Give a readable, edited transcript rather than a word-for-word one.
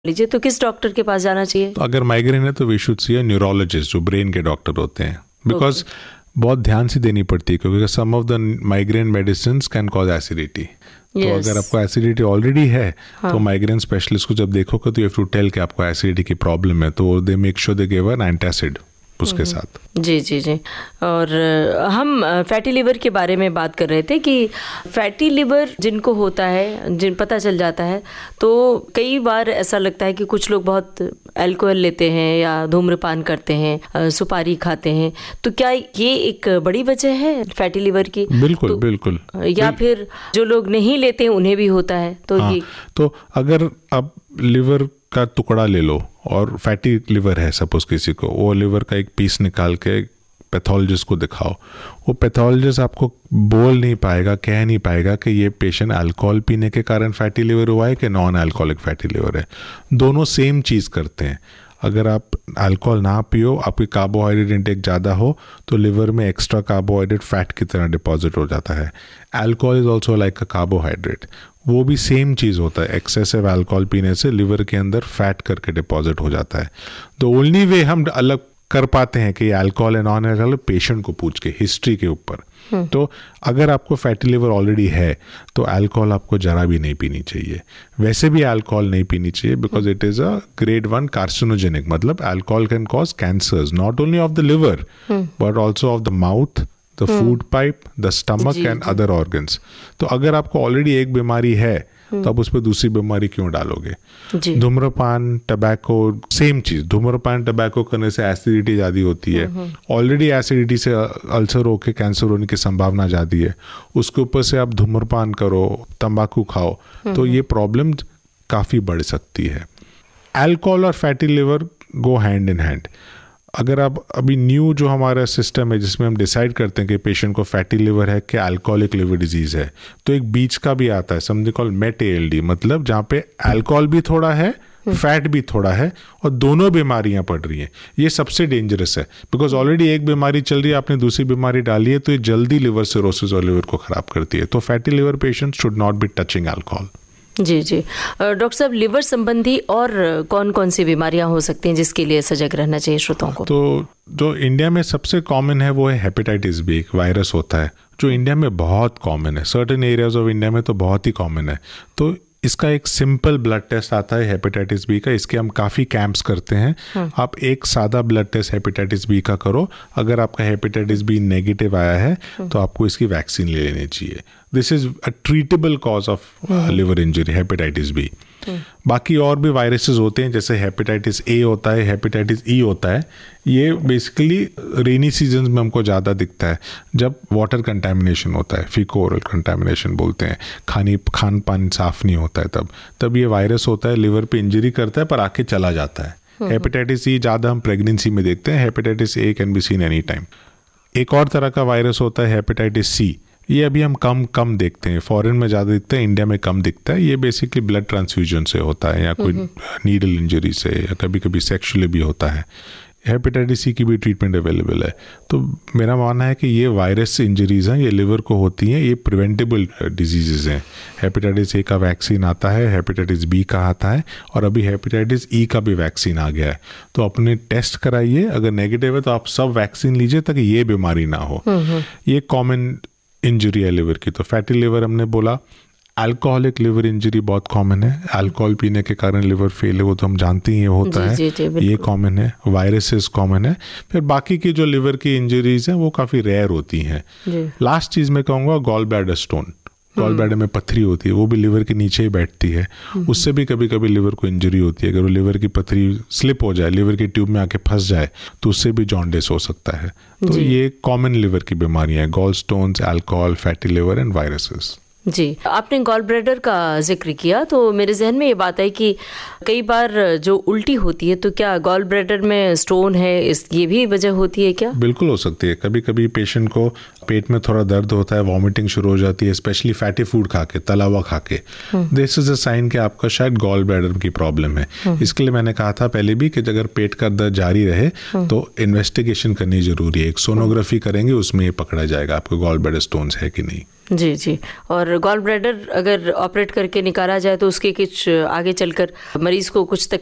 लीजिए तो किस डॉक्टर के पास जाना चाहिए? तो अगर माइग्रेन है तो we should see a neurologist, जो ब्रेन के डॉक्टर होते हैं, बिकॉज बहुत ध्यान से देनी पड़ती है, क्योंकि सम of the migraine medicine can cause acidity. तो अगर आपको एसिडिटी ऑलरेडी है तो माइग्रेन स्पेशलिस्ट को जब देखोगे तो यू हैव टू टेल कि आपको एसिडिटी की प्रॉब्लम है, तो they make sure they give an antacid उसके साथ। जी जी जी। और हम फैटी लिवर के बारे में बात कर रहे थे कि फैटी लिवर जिनको होता है, जिन पता चल जाता है, तो कई बार ऐसा लगता है कि कुछ लोग बहुत अल्कोहल लेते हैं या धूम्रपान करते हैं, सुपारी खाते हैं, तो क्या ये एक बड़ी वजह है फैटी लिवर की? बिल्कुल बिल्कुल। या फिर जो लोग नहीं लेते हैं उन्हें भी होता है? तो अगर आप लिवर का टुकड़ा ले लो और फैटी लिवर है सपोज किसी को, वो लिवर का एक पीस निकाल के पैथोलॉजिस्ट को दिखाओ, वो पैथोलॉजिस्ट आपको बोल नहीं पाएगा, कह नहीं पाएगा कि ये पेशेंट अल्कोहल पीने के कारण फैटी लिवर हुआ है कि नॉन अल्कोहलिक फैटी लिवर है। दोनों सेम चीज़ करते हैं। अगर आप अल्कोहल ना पियो, आपकी कार्बोहाइड्रेट इंटेक ज़्यादा हो, तो लिवर में एक्स्ट्रा कार्बोहाइड्रेट फैट की तरह डिपॉजिट हो जाता है। Alcohol is also like a carbohydrate, वो भी सेम चीज़ होता है। एक्सेसिव अल्कोहल पीने से लिवर के अंदर फैट करके डिपॉजिट हो जाता है। द ओनली वे हम अलग कर पाते हैं कि अल्कोहल है नॉन अल्कोहल, पेशेंट को पूछ के हिस्ट्री के ऊपर। तो अगर आपको फैटी लिवर ऑलरेडी है तो अल्कोहल आपको जरा भी नहीं पीनी चाहिए। वैसे भी अल्कोहल नहीं पीनी चाहिए because it is a grade 1 carcinogenic, मतलब alcohol can cause cancers not only of the liver but also of the mouth, the food pipe, the stomach and other organs. तो अगर आपको ऑलरेडी एक बीमारी है तो आप उस पर दूसरी बीमारी क्यों डालोगे? धूम्रपान, टबैको, सेम चीज। धूम्रपान टबैको करने से एसिडिटी ज़्यादा होती है, ऑलरेडी एसिडिटी से अल्सर होकर कैंसर होने की संभावना ज़्यादा है, उसके ऊपर से आप धूम्रपान करो, तंबाकू खाओ, तो ये प्रॉब्लम काफ़ी बढ़ सकती है। अल्कोहल और fatty liver go hand in hand. अगर आप अभी न्यू जो हमारा सिस्टम है जिसमें हम डिसाइड करते हैं कि पेशेंट को फैटी लिवर है कि अल्कोहलिक लिवर डिजीज है, तो एक बीच का भी आता है, समझे कॉल मेट ALD, मतलब जहाँ पे अल्कोहल भी थोड़ा है, फैट भी थोड़ा है, और दोनों बीमारियां पड़ रही हैं। ये सबसे डेंजरस है बिकॉज ऑलरेडी एक बीमारी चल रही है, आपने दूसरी बीमारी डाली है, तो ये जल्दी लिवर सिरोसिस और लिवर को खराब करती है। तो fatty liver patient should not be touching alcohol. Ji ji. Doctor साहब, लिवर संबंधी और कौन कौन सी बीमारियां हो सकती हैं जिसके लिए सजग रहना चाहिए श्रोताओं को? तो जो इंडिया में सबसे कॉमन है वो है हेपेटाइटिस बी, एक वायरस होता है जो इंडिया में बहुत कॉमन है, सर्टेन एरियाज ऑफ इंडिया में तो बहुत ही कॉमन है। तो इसका एक सिंपल ब्लड टेस्ट आता है हेपेटाइटिस बी का, इसके हम काफ़ी कैंप्स करते हैं। आप एक सादा ब्लड टेस्ट हेपेटाइटिस बी का करो, अगर आपका हेपेटाइटिस बी नेगेटिव आया है तो आपको इसकी वैक्सीन ले लेनी चाहिए। This is a treatable cause of liver injury, hepatitis B. बाकी और भी वायरसेस होते हैं, जैसे हेपेटाइटिस A होता है, हेपेटाइटिस E होता है। ये बेसिकली रेनी सीजन में हमको ज़्यादा दिखता है, जब वाटर कंटामिनेशन होता है, फीको ओरल कंटामिनेशन बोलते हैं, खान पान साफ नहीं होता है, तब ये वायरस होता है, लिवर पे इंजरी करता है पर आके चला जाता है। हेपेटाइटिस E ज़्यादा हम प्रेगनेंसी में देखते हैं। Hepatitis A can be seen any time. एक और तरह का वायरस होता है हेपेटाइटिस C, ये अभी हम कम देखते हैं, फॉरेन में ज़्यादा दिखता है, इंडिया में कम दिखता है। ये बेसिकली ब्लड ट्रांसफ्यूजन से होता है या कोई नीडल इंजरी से, या कभी कभी सेक्सुअली भी होता है। हेपेटाइटिस C की भी ट्रीटमेंट अवेलेबल है। तो मेरा मानना है कि ये वायरस इंजरीज हैं, ये लिवर को होती हैं, ये प्रिवेंटेबल डिजीजेज हैं। हेपेटाइटिस A का वैक्सीन आता है, हेपेटाइटिस B का आता है, और अभी हेपेटाइटिस E का भी वैक्सीन आ गया है। तो अपने टेस्ट कराइए, अगर नेगेटिव है तो आप सब वैक्सीन लीजिए ताकि ये बीमारी ना हो। ये कॉमन इंजरी है लिवर की। तो फैटी लिवर हमने बोला, अल्कोहलिक लिवर इंजरी बहुत कॉमन है, अल्कोहल पीने के कारण लिवर फेल है, वो तो हम जानते ही होता है, ये कॉमन है। वायरसेस कॉमन है। फिर बाकी की जो लिवर की इंजरीज हैं वो काफ़ी रेयर होती हैं। लास्ट चीज़ मैं कहूँगा gall bladder stone, gall bladder में पथरी होती है, वो भी लिवर के नीचे ही बैठती है, उससे भी कभी कभी लिवर को इंजरी होती है। अगर वो लिवर की पथरी स्लिप हो जाए, लिवर की ट्यूब में आके फंस जाए, तो उससे भी जॉन्डिस हो सकता है। तो ये कॉमन लिवर की बीमारियां हैं, gall stones, alcohol, fatty liver and viruses. जी, आपने गॉल ब्लैडर का जिक्र किया तो मेरे जहन में ये बात है कि कई बार जो उल्टी होती है, तो क्या गॉल ब्लैडर में स्टोन है, ये भी वजह होती है क्या? बिल्कुल हो सकती है। कभी कभी पेशेंट को पेट में थोड़ा दर्द होता है, वॉमिटिंग शुरू हो जाती है, स्पेशली फैटी फूड खा के, तला हुआ खा के, दिस इज अ साइन कि आपका शायद गॉल ब्लैडर की प्रॉब्लम है। इसके लिए मैंने कहा था पहले भी कि अगर पेट का दर्द जारी रहे तो इन्वेस्टिगेशन करनी जरूरी है। एक सोनोग्राफी करेंगे, उसमें ये पकड़ा जाएगा आपको गॉल ब्लैडर स्टोन्स है कि नहीं। जी जी। और गॉल ब्लैडर अगर ऑपरेट करके निकाला जाए तो उसके कुछ आगे चलकर मरीज को कुछ